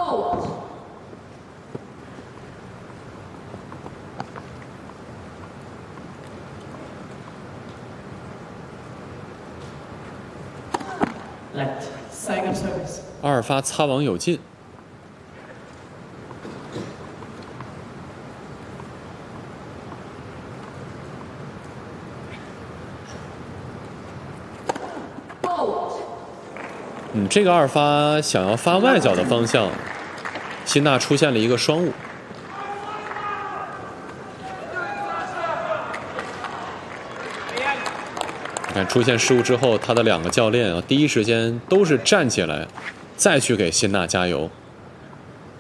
阿尔发擦网有进。这个阿尔发想要发外角的方向，辛纳出现了一个双误。你看出现失误之后，他的2个教练啊，第一时间都是站起来，再去给辛纳加油。